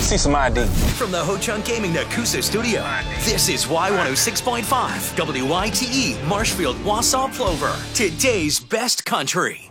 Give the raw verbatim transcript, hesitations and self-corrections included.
see some I D. From the Ho-Chunk Gaming Nakusa studio, this is Y one oh six point five, W I T E, Marshfield, Wausau, Plover. Today's best country.